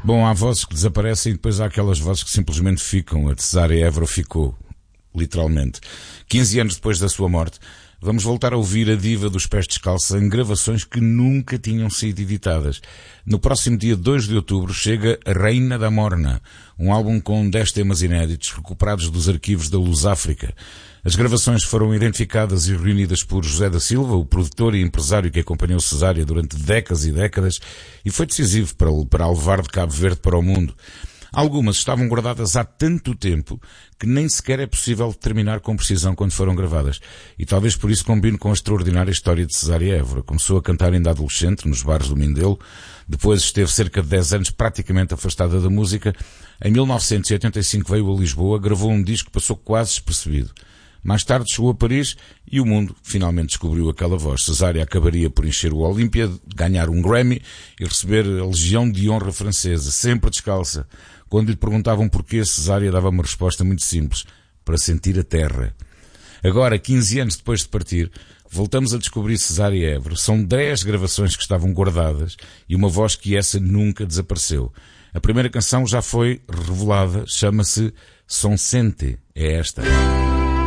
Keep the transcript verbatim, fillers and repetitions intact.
Bom, há vozes que desaparecem e depois há aquelas vozes que simplesmente ficam. A de Cesária Évora ficou, literalmente. quinze anos depois da sua morte, vamos voltar a ouvir a diva dos pés descalços em gravações que nunca tinham sido editadas. No próximo dia dois de outubro chega A Reina da Morna, um álbum com dez temas inéditos recuperados dos arquivos da Luz África. As gravações foram identificadas e reunidas por José da Silva, o produtor e empresário que acompanhou Cesária durante décadas e décadas, e foi decisivo para, para a levar de Cabo Verde para o mundo. Algumas estavam guardadas há tanto tempo que nem sequer é possível determinar com precisão quando foram gravadas. E talvez por isso combine com a extraordinária história de Cesária Évora. Começou a cantar ainda adolescente nos bares do Mindelo, depois esteve cerca de dez anos praticamente afastada da música. Em mil novecentos e oitenta e cinco veio a Lisboa, gravou um disco que passou quase despercebido. Mais tarde chegou a Paris e o mundo finalmente descobriu aquela voz. Cesária acabaria por encher o Olímpia, ganhar um Grammy e receber a Legião de Honra francesa, sempre descalça. Quando lhe perguntavam porquê, Cesária dava uma resposta muito simples: para sentir a terra. Agora, quinze anos depois de partir, voltamos a descobrir Cesária Évora. São dez gravações que estavam guardadas e uma voz que essa nunca desapareceu. A primeira canção já foi revelada, chama-se Son Sente, é esta.